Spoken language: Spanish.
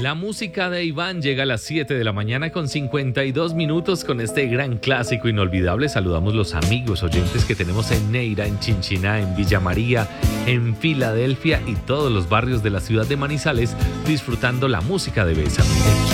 La música de Iván llega a las 7 de la mañana con 52 minutos con este gran clásico inolvidable. Saludamos los amigos oyentes que tenemos en Neira, en Chinchiná, en Villa María, en Filadelfia y todos los barrios de la ciudad de Manizales disfrutando la música de Bésame.